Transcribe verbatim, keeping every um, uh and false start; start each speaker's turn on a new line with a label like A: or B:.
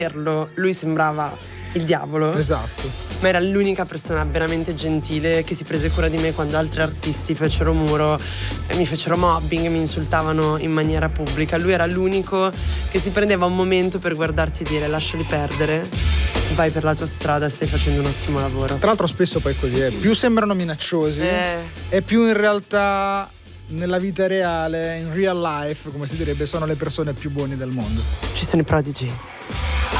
A: lui sembrava il diavolo.
B: Esatto.
A: Ma era l'unica persona veramente gentile che si prese cura di me quando altri artisti fecero muro, mi fecero mobbing, mi insultavano in maniera pubblica. Lui era l'unico che si prendeva un momento per guardarti e dire: lasciali perdere, vai per la tua strada, stai facendo un ottimo lavoro.
B: Tra l'altro spesso poi è così, eh. Più sembrano minacciosi
A: eh.
B: e più in realtà nella vita reale, in real life, come si direbbe, sono le persone più buone del mondo.
A: Ci sono i prodigi.